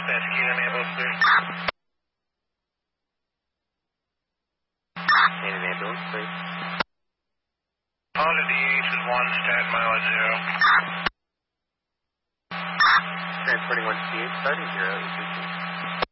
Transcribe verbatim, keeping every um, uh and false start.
dispatch, can you ambulance, please? Need an ambulance, please. Honda D H is one, stat mileage zero. Transporting one to D H, starting zero, E C C.